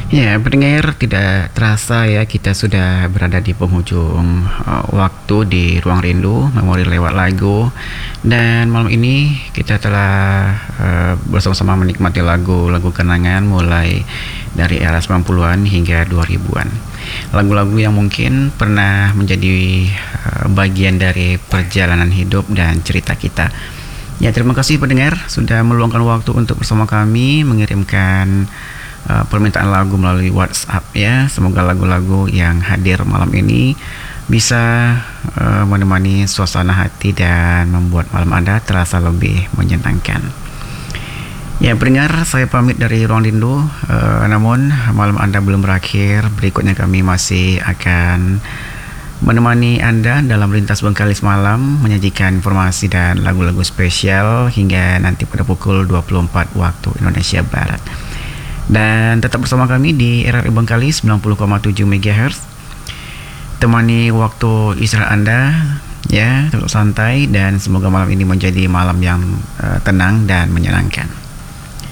Ya, pendengar, tidak terasa ya kita sudah berada di penghujung waktu di Ruang Rindu, memori lewat lagu. Dan malam ini kita telah bersama-sama menikmati lagu-lagu kenangan mulai dari era 90-an hingga 2000-an. Lagu-lagu yang mungkin pernah menjadi bagian dari perjalanan hidup dan cerita kita. Ya, terima kasih pendengar sudah meluangkan waktu untuk bersama kami mengirimkan permintaan lagu melalui WhatsApp ya. Semoga lagu-lagu yang hadir malam ini bisa menemani suasana hati dan membuat malam Anda terasa lebih menyenangkan. Ya pendengar, saya pamit dari Ruang Rindu. Namun malam Anda belum berakhir. Berikutnya kami masih akan menemani Anda dalam lintas Bengkalis malam, menyajikan informasi dan lagu-lagu spesial hingga nanti pada pukul 24 waktu Indonesia Barat. Dan tetap bersama kami di RRI Bengkalis 90,7 MHz. Temani waktu istirahat Anda ya, tetap santai dan semoga malam ini menjadi malam yang tenang dan menyenangkan.